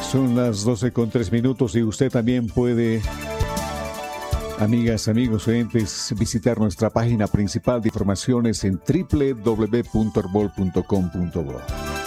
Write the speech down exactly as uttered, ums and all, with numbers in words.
Son las doce con tres minutos y usted también puede, amigas, amigos, oyentes, visitar nuestra página principal de informaciones en doble u doble u doble u punto arbol punto com punto bo.